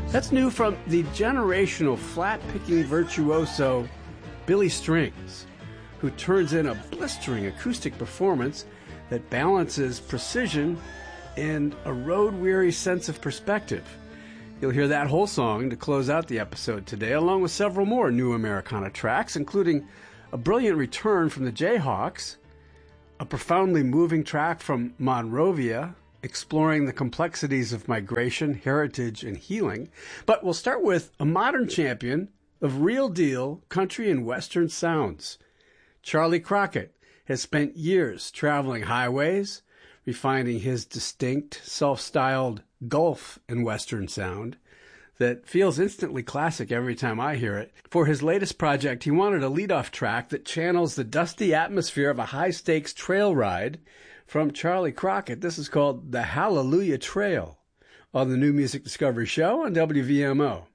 That's new from the generational flat-picking virtuoso Billy Strings, who turns in a blistering acoustic performance that balances precision and a road-weary sense of perspective. You'll hear that whole song to close out the episode today, along with several more new Americana tracks, including a brilliant return from the Jayhawks, a profoundly moving track from Monrovia, exploring the complexities of migration, heritage, and healing. But we'll start with a modern champion of real-deal country and western sounds. Charlie Crockett has spent years traveling highways, refining his distinct, self-styled gulf and western sound that feels instantly classic every time I hear it. For his latest project, he wanted a lead-off track that channels the dusty atmosphere of a high-stakes trail ride. From Charlie Crockett, this is called The Hallelujah Trail on the New Music Discovery Show on WVMO.